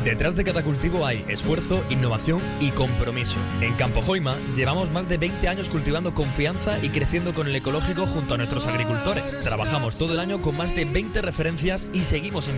Detrás de cada cultivo hay esfuerzo, innovación y compromiso. En Campo Joima llevamos más de 20 años cultivando confianza y creciendo con el ecológico junto a nuestros agricultores. Trabajamos todo el año con más de 20 referencias y seguimos